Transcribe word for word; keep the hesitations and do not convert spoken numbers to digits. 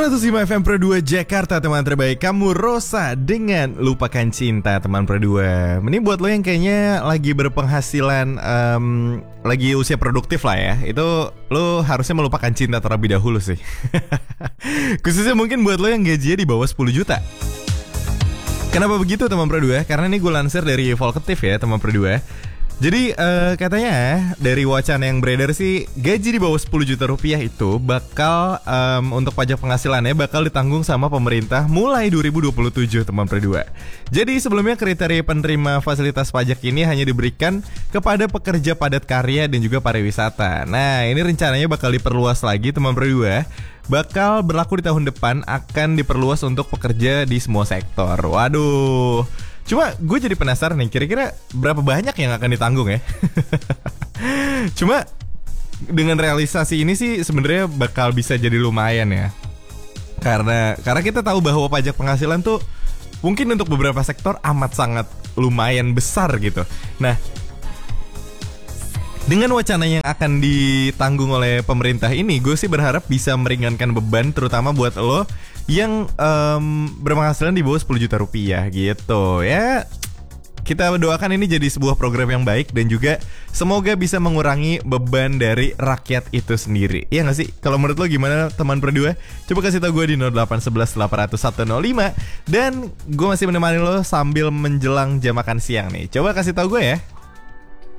seratus lima F M Pro dua Jakarta, teman terbaik kamu Rosa dengan Lupakan Cinta, teman Pro dua. Ini buat lo yang kayaknya lagi berpenghasilan, um, lagi usia produktif lah ya. Itu lo harusnya melupakan cinta terlebih dahulu sih. Khususnya mungkin buat lo yang gajinya di bawah sepuluh juta. Kenapa begitu teman Pro dua? Karena ini gue lansir dari Volkatif ya teman Pro dua. Jadi uh, katanya dari wacana yang beredar sih, gaji di bawah sepuluh juta rupiah itu bakal um, untuk pajak penghasilannya bakal ditanggung sama pemerintah mulai dua ribu dua puluh tujuh teman Pro dua. Jadi sebelumnya kriteria penerima fasilitas pajak ini hanya diberikan kepada pekerja padat karya dan juga pariwisata. Nah ini rencananya bakal diperluas lagi teman Pro dua. Bakal berlaku di tahun depan, akan diperluas untuk pekerja di semua sektor. Waduh. Cuma gue jadi penasaran nih, kira-kira berapa banyak yang akan ditanggung ya? Cuma dengan realisasi ini sih sebenarnya bakal bisa jadi lumayan ya. Karena karena kita tahu bahwa pajak penghasilan tuh mungkin untuk beberapa sektor amat sangat lumayan besar gitu. Nah, dengan wacana yang akan ditanggung oleh pemerintah ini, gue sih berharap bisa meringankan beban terutama buat lo yang um, berpenghasilan di bawah sepuluh juta rupiah gitu ya. Kita doakan ini jadi sebuah program yang baik dan juga semoga bisa mengurangi beban dari rakyat itu sendiri. Iya gak sih? Kalau menurut lo gimana teman Pro dua? Coba kasih tau gue di nol delapan satu satu delapan nol satu nol lima. Dan gue masih menemani lo sambil menjelang jam makan siang nih. Coba kasih tau gue ya.